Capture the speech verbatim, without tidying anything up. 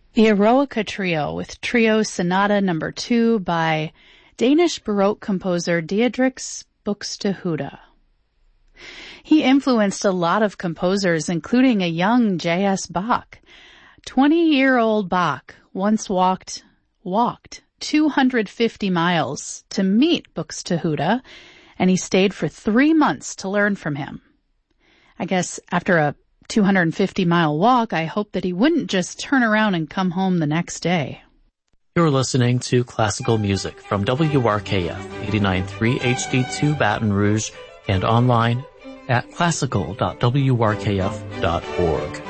The Eroica Trio with Trio Sonata number two by Danish Baroque composer Diedrichs Buxtehude. He influenced a lot of composers, including a young J S Bach. Twenty-year-old Bach once walked, walked two hundred fifty miles to meet Buxtehude, and he stayed for three months to learn from him. I guess after a two hundred fifty mile walk, I hope that he wouldn't just turn around and come home the next day. You're listening to classical music from W R K F eighty-nine point three H D two Baton Rouge and online at classical dot w r k f dot org.